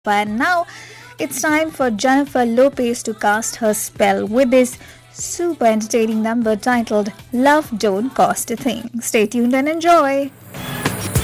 And now it's time for Jennifer Lopez to cast her spell with this super entertaining number titled Love Don't Cost a Thing. Stay tuned and enjoy.